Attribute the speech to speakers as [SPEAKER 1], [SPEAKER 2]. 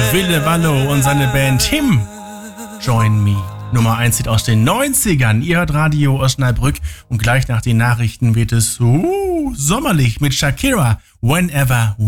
[SPEAKER 1] Wille Wallo und seine Band Him. Join Me. Nummer 1 Lied aus den 90ern. Ihr hört Radio Osnabrück und gleich nach den Nachrichten wird es sommerlich mit Shakira. Whenever.